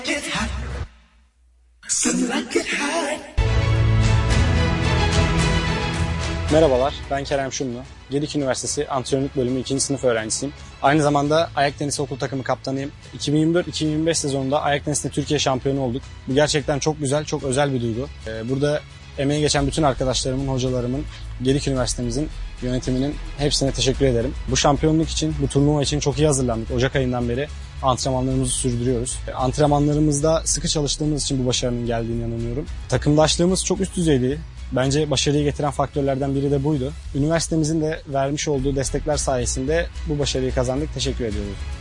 Merhabalar, ben Kerem Şumlu. Gedik Üniversitesi Antrenörlük Bölümü 2. sınıf öğrencisiyim. Aynı zamanda Ayak Tenisi Okul Takımı kaptanıyım. 2024-2025 sezonunda Ayak Tenisi'nde Türkiye şampiyonu olduk. Bu gerçekten çok güzel, çok özel bir duygu. Burada emeği geçen bütün arkadaşlarımın, hocalarımın, Gedik Üniversitemizin yönetiminin hepsine teşekkür ederim. Bu şampiyonluk için, bu turnuva için çok iyi hazırlandık. Ocak ayından beri antrenmanlarımızı sürdürüyoruz. Antrenmanlarımızda sıkı çalıştığımız için bu başarının geldiğine inanıyorum. Takımdaşlığımız çok üst düzeydi. Bence başarıyı getiren faktörlerden biri de buydu. Üniversitemizin de vermiş olduğu destekler sayesinde bu başarıyı kazandık. Teşekkür ediyoruz.